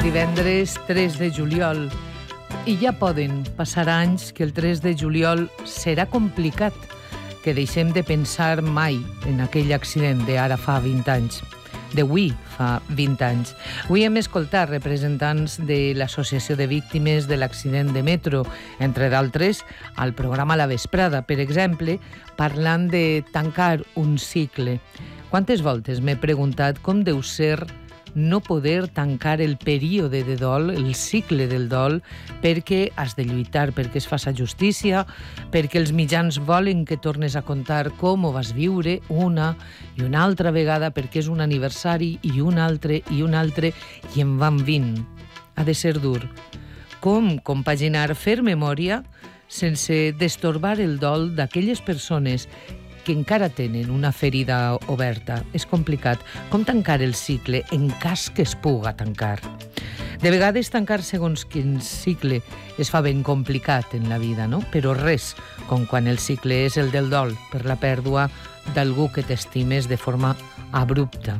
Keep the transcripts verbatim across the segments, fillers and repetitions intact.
divendres tres de juliol i ja poden passar anys que el tres de juliol serà complicat, que deixem de pensar mai en aquell accident d'ara fa vint anys, d'avui fa vint anys. Avui hem escoltat representants de l'Associació de Víctimes de l'Accident de Metro, entre d'altres, al programa La Vesprada, per exemple, parlant de tancar un cicle. Quantes voltes m'he preguntat com deu ser no poder tancar el període de dol, el cicle del dol, perquè has de lluitar perquè es faça justícia, perquè els mitjans volen que tornes a contar com ho vas viure una i una altra vegada, perquè és un aniversari i un altre i un altre, i en van vint. Ha de ser dur. Com compaginar fer memòria sense destorbar el dol d'aquelles persones que encara tenen una ferida oberta? És complicat. Com tancar el cicle en cas que es puga tancar? De vegades tancar segons quin cicle es fa ben complicat en la vida, no? Però res com quan el cicle és el del dol per la pèrdua d'algú que t'estimes de forma abrupta.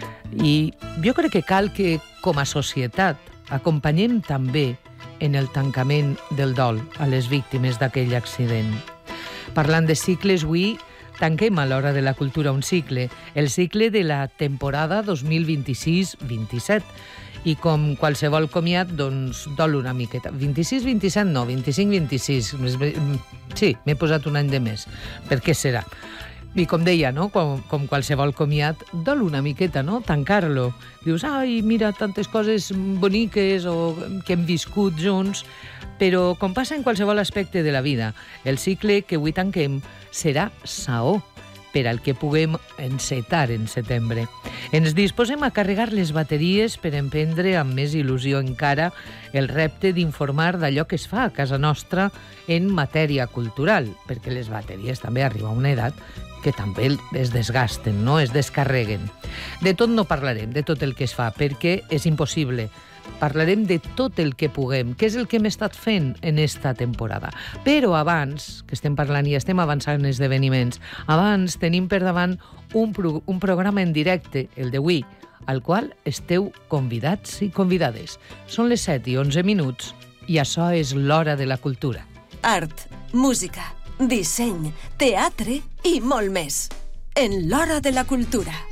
I jo crec que cal que, com a societat, acompanyem també en el tancament del dol a les víctimes d'aquell accident. Parlant de cicles, avui tanquem a l'Hora de la Cultura un cicle, el cicle de la temporada dos mil vint-i-sis vint-i-set. I com qualsevol comiat, doncs, dol una miqueta. vint-i-sis vint-i-set no, vint-i-cinc vint-i-sis. Sí, m'he posat un any de més. Per què serà? I com deia, no? com, com qualsevol comiat, dol una miqueta, no? Tancar-lo. Dius, ai, mira, tantes coses boniques o que hem viscut junts, però com passa en qualsevol aspecte de la vida, el cicle que avui tanquem serà saó per al que puguem encetar en setembre. Ens disposem a carregar les bateries per emprendre amb més il·lusió encara el repte d'informar d'allò que es fa a casa nostra en matèria cultural, perquè les bateries també arriben a una edat que també es desgasten, no? Es descarreguen. De tot no parlarem, de tot el que es fa, perquè és impossible. Parlarem de tot el que puguem, que és el que hem estat fent en esta temporada. Però abans, que estem parlant i estem avançant en esdeveniments, abans tenim per davant un, pro un programa en directe, el d'avui, al qual esteu convidats i convidades. Són les set i onze minuts i això és l'Hora de la Cultura. Art, música, disseny, teatre i molt més. En l'Hora de la Cultura.